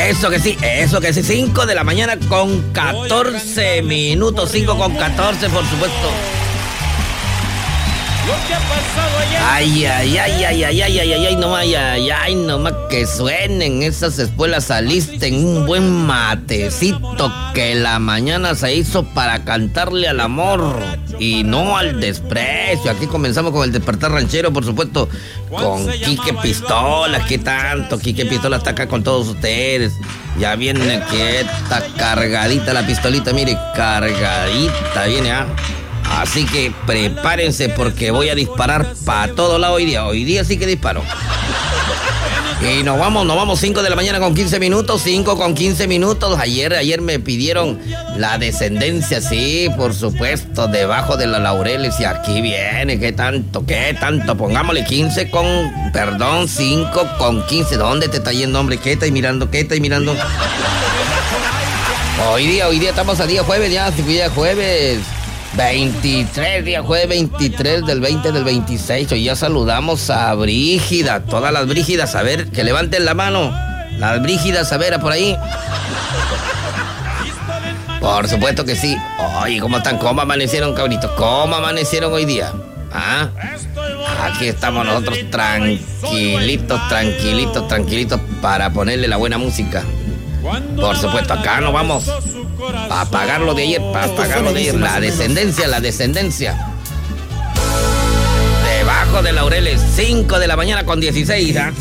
Eso que sí, 5 de la mañana con 14 minutos, 5 con 14, por supuesto. Ay, nomás que suenen esas espuelas, saliste en un buen matecito que la mañana se hizo para cantarle al amor y no al desprecio. Aquí comenzamos con el despertar ranchero, por supuesto, con Quique Pistola. ¿Qué tanto? Quique Pistola está acá con todos ustedes. Ya viene quieta, cargadita la pistolita, mire, cargadita viene, Así que prepárense porque voy a disparar para todo lado hoy día. Hoy día sí que disparo. Y nos vamos 5 de la mañana con 15 minutos, 5 con 15 minutos. Ayer me pidieron la descendencia, sí, por supuesto, debajo de los laureles. Y aquí viene, ¿qué tanto? Pongámosle 5 con 15. ¿Dónde te está yendo, hombre? ¿Qué estáis mirando? Hoy día estamos a día jueves, día jueves 23, día jueves 23 del 20 del 26. Hoy ya saludamos a Brígida, todas las Brígidas, a ver, que levanten la mano. Las Brígidas, a ver, por ahí. Por supuesto que sí. Oye, ¿cómo están? ¿Cómo amanecieron, cabritos? ¿Cómo amanecieron hoy día? Aquí estamos nosotros tranquilitos para ponerle la buena música. Por supuesto, acá nos vamos para pagarlo de ayer, La descendencia. Debajo de laureles, 5 de la mañana con 16,